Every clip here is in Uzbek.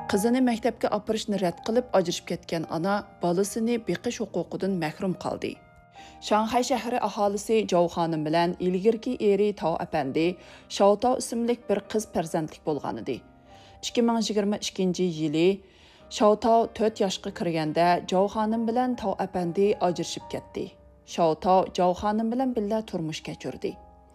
Qizini maktabga apirishni rad qilib ajrashib ketgan ana bolasini beqish huquqidan mahrum qoldi. Shanxay shahri aholisi Joe xonim bilan ilgirki eri Tao apandi Shao Tao ismli bir qiz farzandlik bo'lgan edi. 2022-yili Shao Tao 4 yoshga kirganda Joe xonim bilan Tao apandi ajrashib ketdi. Shao Tao Joe xonim bilan birga turmush kechirdi.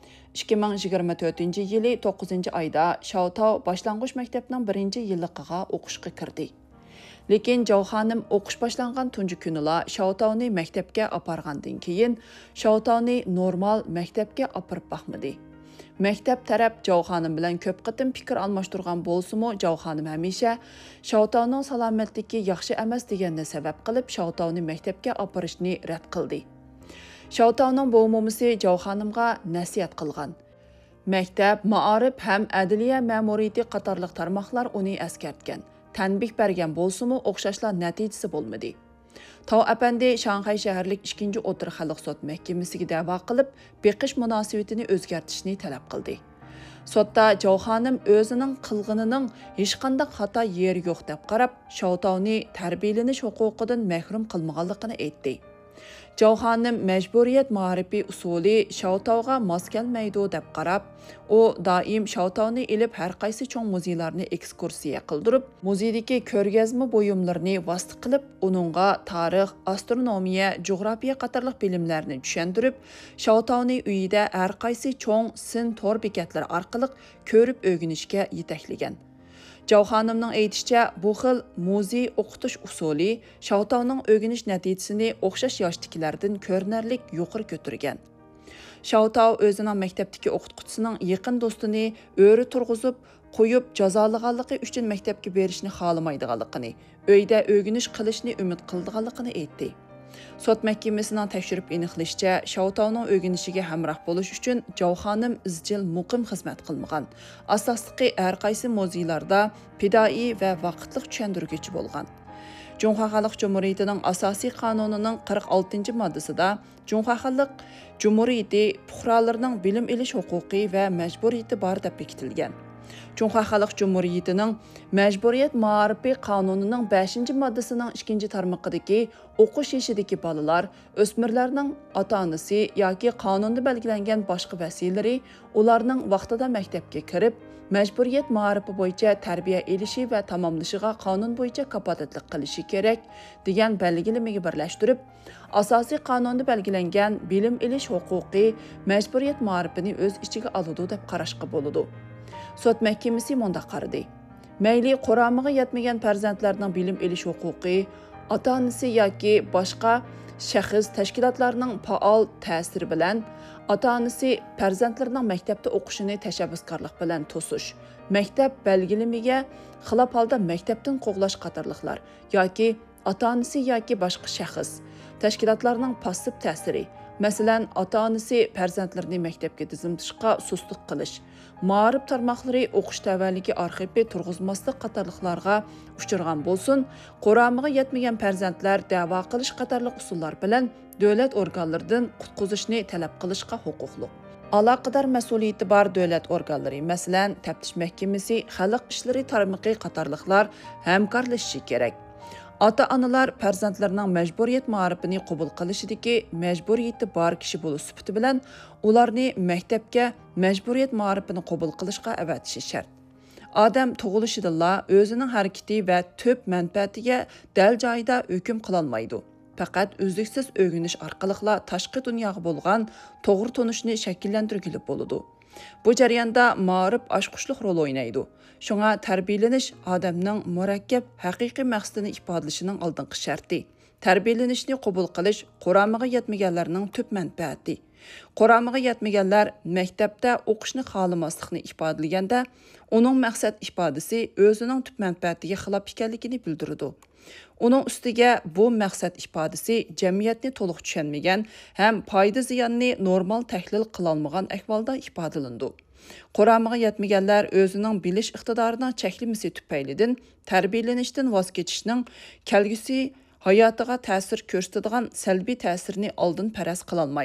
2024-yili 9-oyda Shao Tao boshlang'ich maktabning 1-yilligiga o'qishga kirdi. Lekin Joe xonim o'qish boshlangan tunji kunila Shao Tao'ni maktabga apargandan keyin Shao Tao'ni normal maktabga apirib baxmadi. Maktab taraf Joe xonim bilan ko'p qatim fikr almashtirgan bo'lsa-mu, Joe xonim hamisha Shao Tao'ning salomatligi yaxshi emas deganni sabab qilib Shao Tao'ni maktabga apirishni rad qildi. Shao Tao'ning bu mo'misi Joe xonimga nasihat qilgan. Maktab, ma'arif ham adliya ma'muriyati qatorliq tarmoqlar uni eskartgan. Tanbih bergan bo'lsa-mu, o'xshashlar natijasi bo'lmadi. Tao apandi Shanxay shaharlik 2-o'tir xalq sud mahkamasiga da'vo qilib, beqish munosabatini o'zgartirishni talab qildi. Sotda Joe xonim o'zining qilg'inining hech qanday xato yeri yo'q deb qarab, Shao Tao'ni tarbiyalanish huquqidan mahrum qilmaganligini aytdi. Joe xonim majburiyat ma'rifi usuli Shao Tao'ga mos kelmaydi deb qarab, u doim Shao Tao'ni ilib har qaysi cho'ng muzeylarni ekskursiya qildirib, muzeydagi ko'rgazma buyumlarini vosita qilib, uningga tarix, astronomiya, jo'g'rafiya qatorliq bilimlarni tushuntirib, Shao Tao'ni uyida har qaysi cho'ng sin tor bekatlari orqali ko'rib o'rganishga yetaklagan. Joe xonimning aytishicha, bu xil muzey o'qitish usuli Shao Tao'ning o'rganish natijasini o'xshash yoshdagilardan ko'rinarlik yuqori ko'targan. Shao Tao o'zining maktabdagi o'qituvchisining yaqin do'stini o'ri turg'izib, qo'yib jazolaganligi uchun maktabga berishni xohlamaydiganligini, uyda o'rganish qilishni umid qildiganligini aytdi. Sud mahkamasining tekshirib aniqlashicha, Shao Tao'ning o'rganishiga hamroh bo'lish uchun Joe xonim izchil muqim xizmat qilmagan. Asosligi har qaysi muzeylarda pidoi va vaqtliq tushuntirguvchi bo'lgan. Junxo Xalq Jumhuriyatining asosiy qonunining 46-moddasida Junxo Xalq Jumhuriyati fuqarolarining bilim olish huquqi va majburiyati bor deb bekitilgan. Junxo Xalq Jumhuriyatining Majburiyat ma'rifi qonunining 5-moddasining 2-tarmog'idagi o'qish yoshidagi bolalar, o'smirlarning ota-onasi yoki qonunda belgilangan boshqa vasilalari ularning vaqtida maktabga kirib, majburiyat ma'rifi bo'yicha tarbiya elishi va tamomlashiga qonun bo'yicha kafolatlik qilishi kerak degan belgilamaga birlashtirib, asosiy qonunda belgilangan bilim olish huquqi majburiyat ma'rifini o'z ichiga oladi deb qarashga bo'ladi. Sud mahkamasi munda qaradi. Mayli quramiga yetmagan farzandlarning bilim olish huquqi, ota-onasi yoki boshqa shaxs tashkilotlarining faol ta'siri bilan ota-onasi farzandlarining maktabda o'qishini tashabbuskorlik bilan to'sish, maktab belgilamiga xilof holda maktabdan qo'g'lash qatorliqlar yoki ota-onasi yoki boshqa shaxs tashkilotlarining passiv ta'siri, masalan, ota-onasi farzandlarini maktabga tizimlashga sustlik qilish, ma'rif tarmoqlari o'qish tavalligi arxivi turg'izmaslik qatorliqlarga uchirgan bo'lsin, quramiga yetmagan farzandlar da'vo qilish qatorliq usullar bilan davlat organlaridan qutqizishni talab qilishga huquqli. Aloqador mas'uliyati bor davlat organlari, masalan, taftish mahkamasi, xalq ishlari tarmoqi qatorliqlar hamkorlashishi kerak. Ota-onalar farzandlarining majburiyat ma'rifini qabul qilishidagi majburiyati bor kishi bo'lish sifati bilan ularni maktabga majburiyat ma'rifini qabul qilishga avatishi shart. Odam tug'ilishidala o'zining harakati va to'p manfaatiga dal joyida hukm qila olmaydi. Faqat uzluksiz o'rganish orqali tashqi dunyoga bo'lgan to'g'ri tunishni shakllantirgili bo'ladi. Bu jarayonda ma'rif oshqushlik rol o'ynaydi. Shunga tarbiyalanish odamning murakkab haqiqiy maqsadini ifodalashining oldingi sharti. Tarbiyalanishni qabul qilish quramiga yetmaganlarning tub manfaati. Quramiga yetmaganlar maktabda o'qishni xohlamaslikni ifodalaganda, uning maqsad ifodasi o'zining tub manfaatiga xilof ekanligini bildiradi. Uning ustiga bu maqsad ifodasi jamiyatni to'liq tushunmagan ham foyda ziyonni normal tahlil qila olmagan ahvolda ifodalandi. Quramiga yetmaganlar o'zining bilish iqtidorining cheklimasi tufaylidan tarbiyalanishdan voz kechishning kelgusi hayotiga ta'sir ko'rsatadigan salbiy ta'sirini oldin faraz qila olmaydi.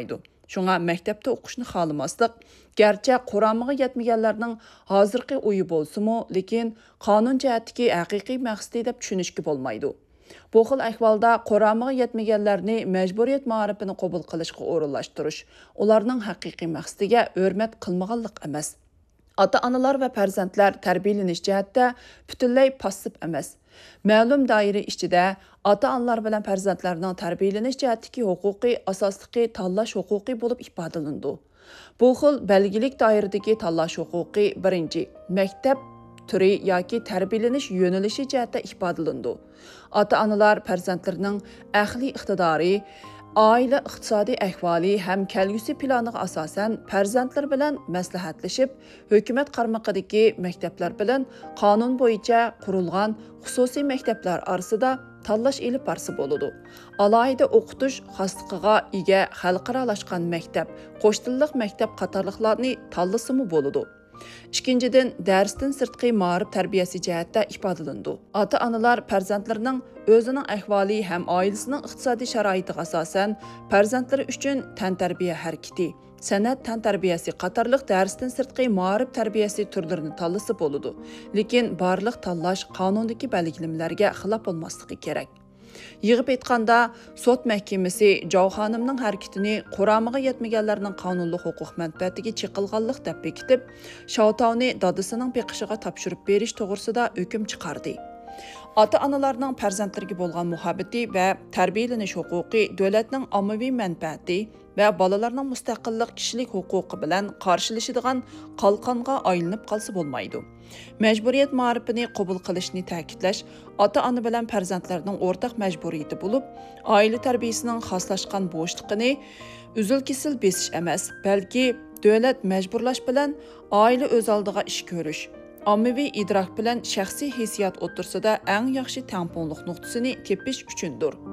Şuna maktabda o'qishni xohlamaslik, garchi quromiga yetmaganlarning hozirgi o'yi bo'lsa-mu, lekin qonun jihatdagi haqiqiy maqsadi deb tushunishga bo'lmaydi. Bu xil ahvolda quromiga yetmaganlarni majburiyat ma'rifini qabul qilishga o'rinlashtirish, ularning haqiqiy maqsadiga hurmat qilmaganlik emas. Ota-onalar va farzandlar tarbiyalanish jihatda butunlay passiv emas. Ma'lum doira ichida ota-onalar bilan farzandlarning tarbiyalanish jihatdagi huquqiy asosligi tanlash huquqi bo'lib ifodalandi. Bu xil belgilik doiradagi tanlash huquqi birinchi maktab turi yoki tarbiyalanish yo'nalishi jihatda ifodalandi. Ota-onalar farzandlarining aqliy iqtidori, oila iqtisodiy ahvoli ham kelgusi planiga asosan farzandlar bilan maslahatlashib, hukumat qarmog'idagi maktablar bilan qonun bo'yicha qurilgan xususiy maktablar orasida tanlash elib borsa bo'ladi. Alohida o'qitish xosligiga ega xalqaralashgan maktab, qo'sh tillik maktab qatorliqlarni tanlasimi bo'ladi. Ikkinchidan, darsdan sirtqi ma'rif tarbiyasi jihatda ifodalandi. Ota-onalar farzandlarining o'zining ahvoli ham oilasining iqtisodiy sharoitiga asosan farzandlari uchun tantarbiya harakati, san'at tantarbiyasi qatorliq darsdan sirtqi ma'rif tarbiyasi turlarini tanlasa bo'ladi. Lekin barliq tanlash qonundagi belgilamalariga xilof bo'lmasligi kerak. Yig'ib aytganda, sot mahkamasi Javxonimning harakatini quromiga yetmaganlarning qonunli huquq manfaatiga chiqilganlik deb bekitib, Shoutovni dadasining beqishiga topshirib berish to'g'risida hukm chiqardi. Ota-onalarning farzandlariga bo'lgan muhabbati va tarbiyalanish huquqi davlatning ommaviy manfaati va bolalarning mustaqillik kishilik huquqi bilan qarshilashadigan qalqonga aylanib qolsa bo'lmaydi. Majburiyat ma'rifini qabul qilishni ta'kidlash ota-ona bilan farzandlarning o'rtaq majburiyati bo'lib, oila tarbiyasining xoslashgan bo'shliqini uzil-kesil besish emas, balki davlat majburlash bilan oila o'z oldiga ish ko'rish, ommaviy idrok bilan shaxsiy hissiyot o'rtasida eng yaxshi tamponlik nuqtasini tepish uchundir.